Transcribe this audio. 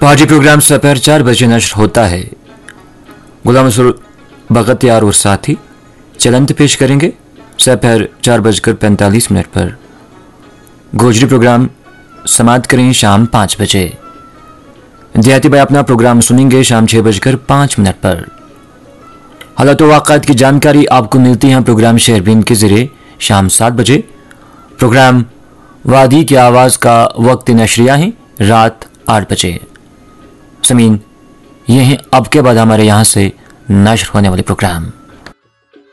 आज ये प्रोग्राम दोपहर 4 बजे नश्र होता है। गुलाम रसूल बगतियार और साथी चलंत पेश करेंगे दोपहर 4:45 पर। गोजरी प्रोग्राम समाप्त करें शाम 5 बजे। देहाती भाई अपना प्रोग्राम सुनेंगे शाम 6:05 पर। हालात व वाक़ात की जानकारी आपको मिलती है प्रोग्राम शेयरबिन के जरिए शाम 7 बजे। प्रोग्राम वादी की आवाज़ का वक्त नशरिया है रात 8 बजे। समीन, ये हैं अब के बाद हमारे यहाँ से नश्र होने वाले प्रोग्राम।